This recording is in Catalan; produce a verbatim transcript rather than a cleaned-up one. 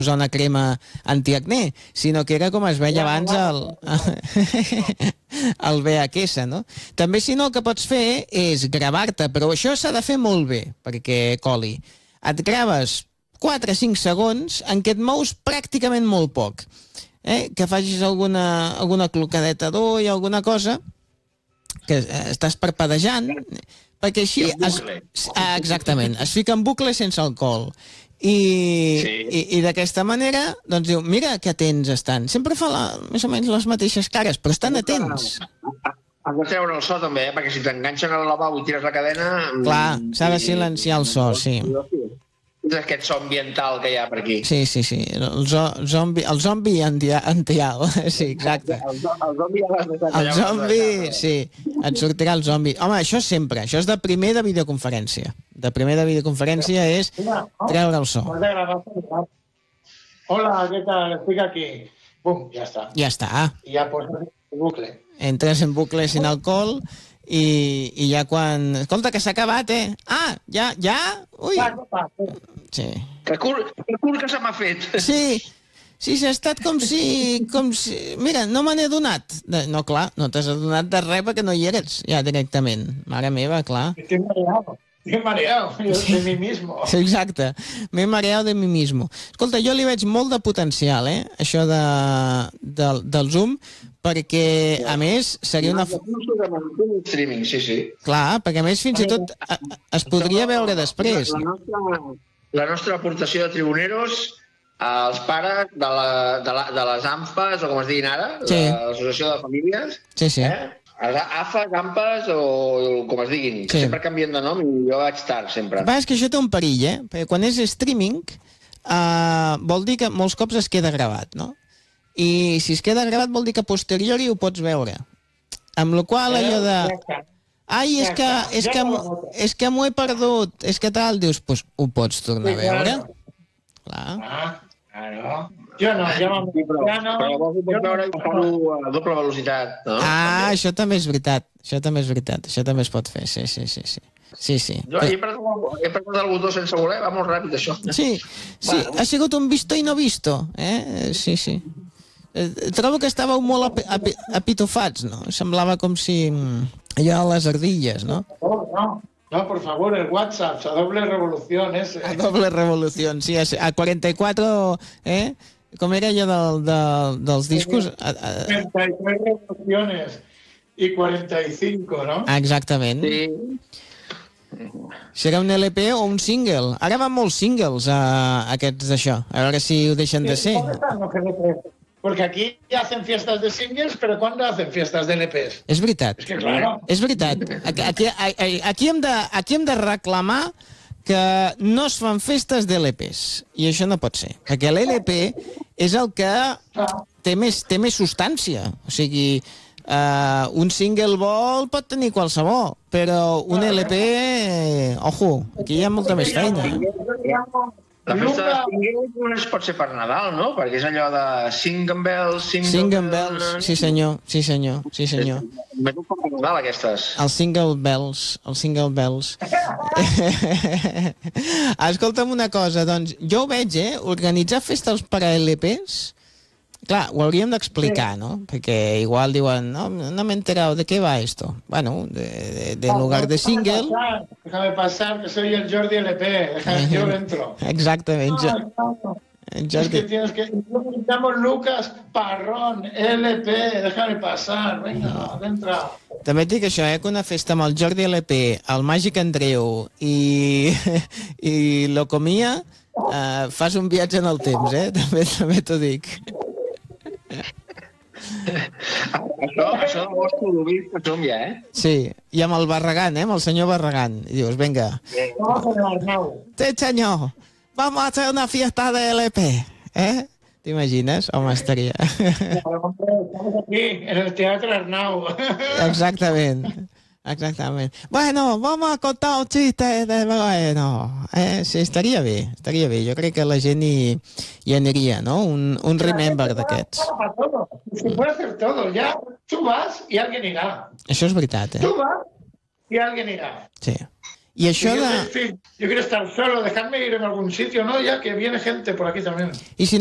usar una crema antiacné, sinó que era com es veia abans el, el V H S, no? També, si no, el que pots fer és gravar-te, però això s'ha de fer molt bé, perquè coli. Et graves quatre o cinc segons en què et mous pràcticament molt poc. Eh? Que facis alguna, alguna clocadeta d'ull, alguna cosa, que estàs parpadejant, perquè així... Es, ah, exactament, es fica en bucle sense alcohol. I, sí. i, i d'aquesta manera doncs diu, mira que atents estan, sempre fa la, més o menys les mateixes cares, però estan atents. Has de treure el so també, eh? Perquè si t'enganxen al lavabo i tires la cadena... Clar, s'ha de silenciar el so, sí. És aquest so ambiental que hi ha per aquí. Sí, sí, sí, el, zo, zombi, el zombi antial, sí, exacte. El, el zombi... El zombi, sí, et sortirà el zombi. Home, això sempre, això és de primer de videoconferència. De primer de videoconferència és treure el so. Hola, ¿qué tal? Estic aquí. Pum, ja està. Ja està. I ja poses en bucle. Entres en bucle sin alcohol i, i ja quan... Escolta, que s'ha acabat, eh? Ah, ja, ja? Ui. Sí. Que curt, que curt que se m'ha fet. Sí, sí, s'ha estat com si... Com si... Mira, no me n'he donat. No, clar, no t'has adonat de res perquè no hi eres, ja directament. Mare meva, clar. Estic mareado. Estic mareado, de mi mismo. Exacte, m'he mareado de mi mismo. Escolta, jo li veig molt de potencial, eh? Això de, de, del Zoom, perquè, a més, seria una... Streaming, sí, sí. Clar, perquè a més fins i tot es podria veure després. La nostra, la nostra aportació de tribuneros als pares de, la, de, la, de les A M P As, o com es diguin ara, sí. l'Associació de Famílies. Sí, sí. Eh? A F A, Gampas o com es diguin, que sí. Sempre canvien de nom i jo vaig tard, sempre. Va, és que això té un perill, eh? Perquè quan és streaming, uh, vol dir que molts cops es queda gravat, no? I si es queda gravat vol dir que a posteriori ho pots veure. Amb la qual allò de... Ai, és que, és que, és que m'ho he perdut, és que tal, dius, doncs ho pots tornar a veure. Clar. Ah, claro. Jo no, ja m'ho ja no. Però vols ho veure i fer-ho a doble velocitat, no? Ah, això també és veritat, això també és veritat, això també es pot fer, sí, sí, sí, sí. Sí, sí. Jo he apretat el botó sense voler, va molt ràpid, això. Sí, sí, ha sigut un visto i no visto, eh? Sí, sí. Trobo que estàveu molt ap ap apitofats, no? Semblava com si... allò a les ardilles, no? No, no, no, por favor, el WhatsApp, a doble revolución, ese. A doble revolución, sí, a cuarenta y cuatro, eh? Com era allò del, del, dels discos? treinta y tres revoluciones y cuarenta y cinco, no? Exactament. Sí. Serà un L P o un single. Ara van molts singles, uh, aquests d'això. A veure si ho deixen de ser. Porque aquí hacen fiestas de singles, pero ¿cuándo hacen fiestas de L Ps? És veritat. És que, claro. És veritat. Aquí, aquí, aquí, hem de, aquí hem de reclamar que no es fan festes d'L Ps. I això no pot ser. Perquè l'L P és el que té més, té més substància. O sigui, uh, un single ball pot tenir qualsevol, però un L P, ojo, aquí hi ha molta més feina. La festa de singles no es pot ser per Nadal, no? Perquè és allò de Sing and Bells, Sing, Sing and Bells, sí senyor, sí senyor, sí senyor. M'he tot per Nadal, aquestes. El Single Bells, el Single Bells. Escolta'm una cosa, doncs, jo ho veig, eh? Organitzar festes per a L Ps, clar, ho hauríem d'explicar, ¿no? Perquè igual diuen, no, no m'he enterado, ¿de qué va esto? Bueno, de, de, de lugar de single... Déjame pasar, que soy el Jordi L P, déjame, yo dentro. Exactament. No, no. Jordi. Es que tienes que... Necesitamos Lucas Parrón, L P, déjame pasar, venga, dentro. També et dic això, eh, que una festa amb el Jordi L P, el Màgic Andreu i, i l'Ocomia, eh, fas un viatge en el temps, eh? També, també t'ho dic. Això, això del vostre l'obrir que som ja, eh? Sí, i amb el Barragán, eh? Amb el senyor Barragán. I dius, venga. Sí, senyor, vamos a hacer una fiesta de L P, eh? T'imagines? Home, estaria... Estamos aquí, en el Teatre Arnau. Exactament. Exactament. Bueno, vamos a contar un chiste de... Bueno, eh, sí, estaria bé, estaria bé. Jo crec que la gent hi, hi aniria, no? Un, un remember d'aquests. Se puede hacer todo, ya. Tú vas y alguien irá. Això és veritat, eh? Tú vas y alguien irá. Sí. Y això de... Yo quiero estar solo, dejarme ir en algún sitio, ¿no? Ya que viene gente por aquí también. Y si